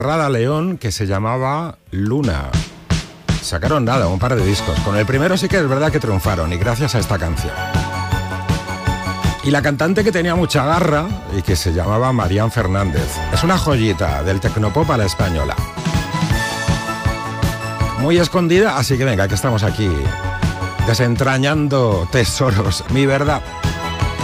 Rada León, que se llamaba Luna. Sacaron un par de discos. Con el primero sí que es verdad que triunfaron, y gracias a esta canción. Y la cantante que tenía mucha garra y que se llamaba Marián Fernández. Es una joyita del tecnopop a la española. Muy escondida, así que venga, que estamos aquí desentrañando tesoros. Mi verdad.